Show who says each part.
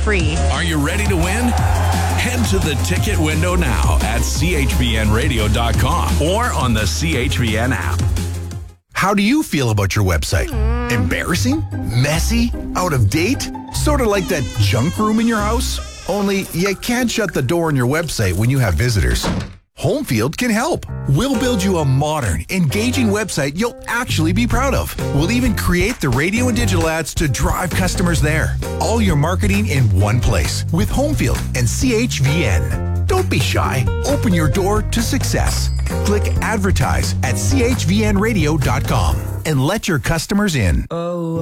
Speaker 1: free.
Speaker 2: Are you ready to win? Head to the ticket window now at chbnradio.com or on the CHBN app.
Speaker 3: How do you feel about your website? Embarrassing? Messy? Out of date? Sort of like that junk room in your house? Only you can't shut the door on your website when you have visitors. Homefield can help. We'll build you a modern, engaging website you'll actually be proud of. We'll even create the radio and digital ads to drive customers there. All your marketing in one place with Homefield and CHVN. Don't be shy. Open your door to success. Click advertise at chvnradio.com and let your customers in.
Speaker 4: Oh.